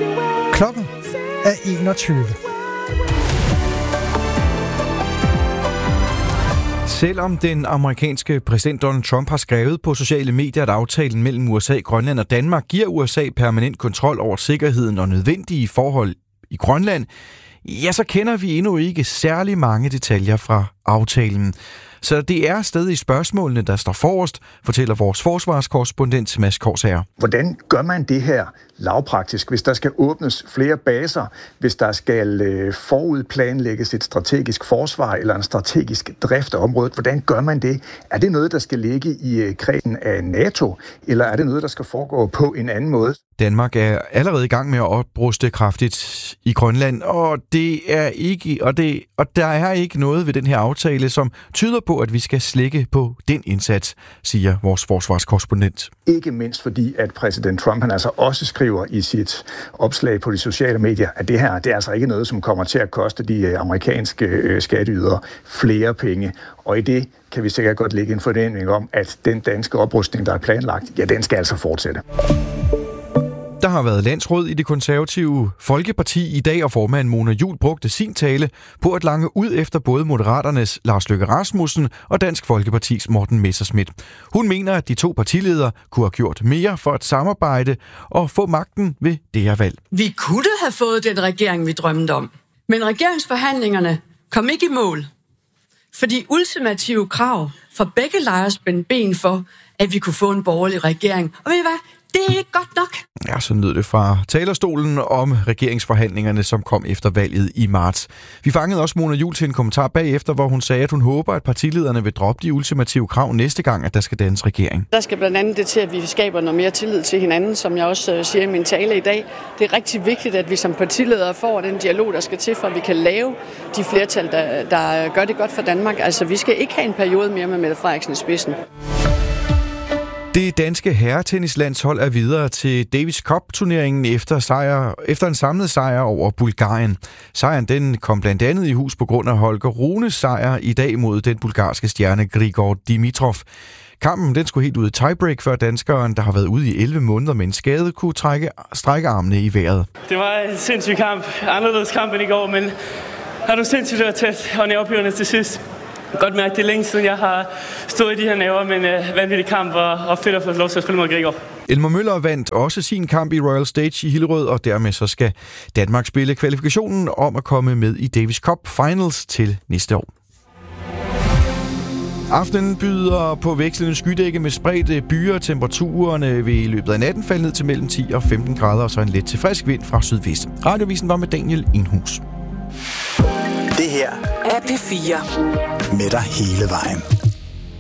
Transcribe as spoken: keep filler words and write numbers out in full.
Klokken er enogtyve. Selvom den amerikanske præsident Donald Trump har skrevet på sociale medier, at aftalen mellem U S A, Grønland og Danmark giver U S A permanent kontrol over sikkerheden og nødvendige forhold i Grønland, ja, så kender vi endnu ikke særlig mange detaljer fra aftalen. Så det er stadig spørgsmålene, der står forrest, fortæller vores forsvarskorrespondent Mads Korsager. Hvordan gør man det her lavpraktisk, hvis der skal åbnes flere baser, hvis der skal øh, forudplanlægges et strategisk forsvar eller en strategisk drift af området? Hvordan gør man det? Er det noget, der skal ligge i øh, kredsen af NATO, eller er det noget, der skal foregå på en anden måde? Danmark er allerede i gang med at opruste kraftigt i Grønland, og det er ikke og det og der er ikke noget ved den her aftale, som tyder på, at vi skal slække på den indsats, siger vores forsvarskorrespondent. Ikke mindst fordi, at præsident Trump han altså også skriver i sit opslag på de sociale medier, at det her det er altså ikke noget, som kommer til at koste de amerikanske øh, skatteydere flere penge. Og i det kan vi sikkert godt lægge en forventning om, at den danske oprustning, der er planlagt, ja, den skal altså fortsætte. Der har været landsråd i det konservative Folkeparti i dag, og formand Mona Juul brugte sin tale på at lange ud efter både Moderaternes Lars Løkke Rasmussen og Dansk Folkepartis Morten Messerschmidt. Hun mener, at de to partiledere kunne have gjort mere for at samarbejde og få magten ved det her valg. Vi kunne have fået den regering, vi drømte om. Men regeringsforhandlingerne kom ikke i mål. Fordi ultimative krav fra begge lejre spændte ben for, at vi kunne få en borgerlig regering. Og ved I hvad? Det er ikke godt nok. Ja, så lød det fra talerstolen om regeringsforhandlingerne, som kom efter valget i marts. Vi fangede også Mona Juul til en kommentar bagefter, hvor hun sagde, at hun håber, at partilederne vil droppe de ultimative krav næste gang, at der skal dannes regering. Der skal blandt andet det til, at vi skaber noget mere tillid til hinanden, som jeg også siger i min tale i dag. Det er rigtig vigtigt, at vi som partiledere får den dialog, der skal til, for at vi kan lave de flertal, der, der gør det godt for Danmark. Altså, vi skal ikke have en periode mere med Mette Frederiksen i spidsen. Det danske herretennislandshold er videre til Davis Cup-turneringen efter, sejr, efter en samlet sejr over Bulgarien. Sejren den kom blandt andet i hus på grund af Holger Runes sejr i dag mod den bulgarske stjerne Grigor Dimitrov. Kampen den skulle helt ud i tiebreak, før danskeren, der har været ude i elleve måneder med en skade, kunne trække, strække armene i vejret. Det var en sindssyg kamp. Anderledes kamp end i går, men har du sindssygt været tæt og nervepirrende til sidst. Godt mærke, det er længe siden, jeg har stået i de her nerver, men øh, vanvittig kamp og, og fedt at få lov til at spille mod Grigor. Elmer Møller vandt også sin kamp i Royal Stage i Hillerød, og dermed så skal Danmark spille kvalifikationen om at komme med i Davis Cup Finals til næste år. Aftenen byder på vekslende skydække med spredte byer. Temperaturen vil i løbet af natten falde ned til mellem ti og femten grader, og så en let til frisk vind fra sydvest. Radiovisen var med Daniel Enhus. Det her er P fire. Med dig hele vejen.